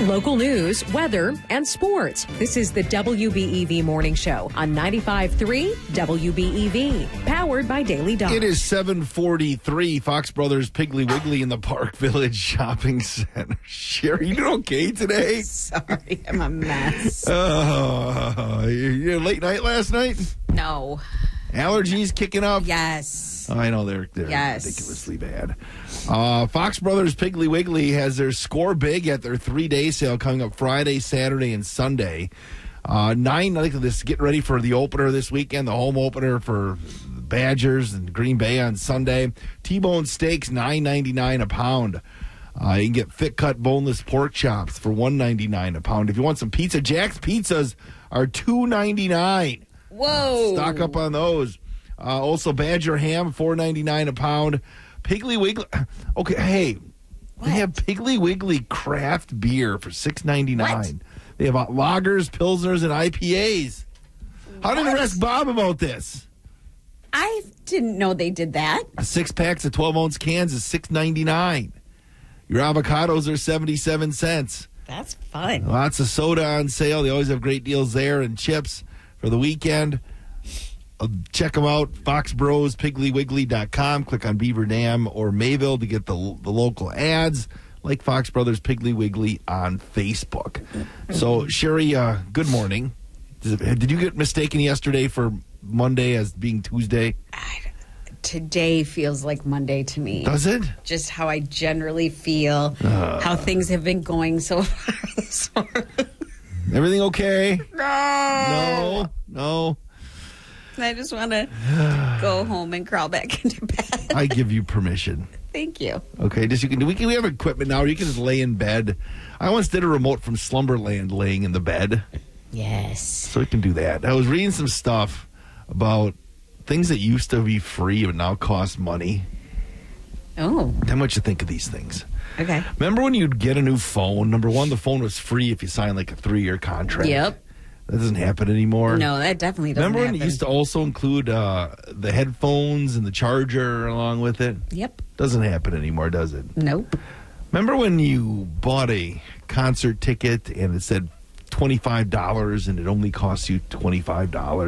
Local news, weather, and sports. This is the WBEV Morning Show on 95.3 WBEV, powered by Daily Dog. It is 7:43. Fox Brothers Piggly Wiggly in the Park Village Shopping Center. Sherry, you doing okay today? Sorry, I'm a mess. You had a late night last night? No. Allergies kicking up? Yes. I know they're Yes. ridiculously bad. Fox Brothers Piggly Wiggly has their Score Big at their 3-day sale coming up Friday, Saturday, and Sunday. I think this getting ready for the opener this weekend, the home opener for the Badgers and Green Bay on Sunday. T-bone steaks, $9.99 a pound. You can get thick cut boneless pork chops for $1.99 a pound. If you want some pizza, Jack's pizzas are $2.99. Whoa. Stock up on those. Also, Badger ham, $4.99 a pound. Piggly Wiggly. Okay, hey, they have Piggly Wiggly craft beer for $6.99. What? They have lagers, pilsners, and IPAs. How did you ask Bob about this? I didn't know they did that. 6 packs of 12-ounce cans is $6.99. Your avocados are 77 cents. That's fun. Lots of soda on sale. They always have great deals there, and chips for the weekend. Check them out, foxbrospigglywiggly.com. Click on Beaver Dam or Mayville to get the local ads, like Fox Brothers Piggly Wiggly on Facebook. So, Sherry, good morning. Did you get mistaken yesterday for Monday as being Tuesday? Today feels like Monday to me. Does it? Just how I generally feel, how things have been going so far this morning. Everything okay? No. I just want to go home and crawl back into bed. I give you permission. Thank you. Okay, we have equipment now. You can just lay in bed. I once did a remote from Slumberland laying in the bed. Yes. So we can do that. I was reading some stuff about things that used to be free but now cost money. Oh. How much you think of these things? Okay. Remember when you'd get a new phone? Number one, the phone was free if you signed like a 3-year contract. Yep. That doesn't happen anymore. No, that definitely doesn't Remember happen. when it used to also include the headphones and the charger along with it? Yep. Doesn't happen anymore, does it? Nope. Remember when you bought a concert ticket and it said $25 and it only costs you $25?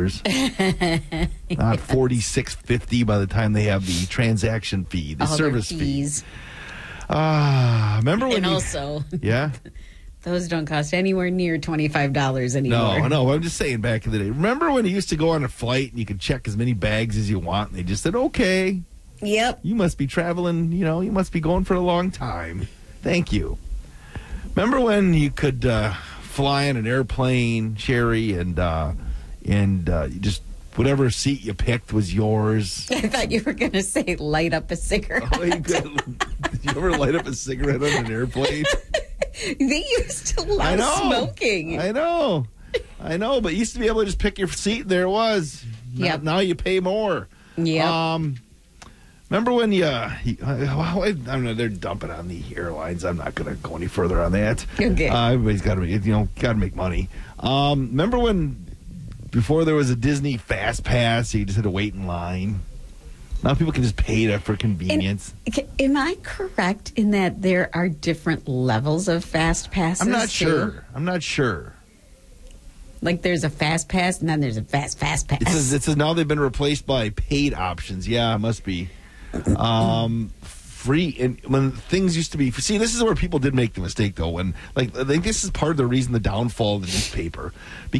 Not $46.50 by the time they have the transaction fee, the All service their fee. fees. Remember when And also, yeah? those don't cost anywhere near $25 anymore. No, I'm just saying back in the day. Remember when you used to go on a flight and you could check as many bags as you want and they just said, okay, Yep. you must be traveling, you must be going for a long time. Thank you. Remember when you could fly on an airplane, Sherry, and you just whatever seat you picked was yours? I thought you were going to say light up a cigarette. Oh, did you ever light up a cigarette on an airplane? They used to love smoking. I know, but you used to be able to just pick your seat and there it was. Yep. Now you pay more. Yeah. Remember when I don't know, they're dumping on the airlines. I'm not going to go any further on that. Okay. Everybody's got to make money. Remember when before there was a Disney Fast Pass, you just had to wait in line? Now people can just pay that for convenience. Am I correct in that there are different levels of fast passes? I'm not sure. Like there's a fast pass and then there's a fast pass. It says now they've been replaced by paid options. Yeah, it must be. Free. And when things used to be... See, this is where people did make the mistake, though. I think this is part of the reason the downfall of the newspaper.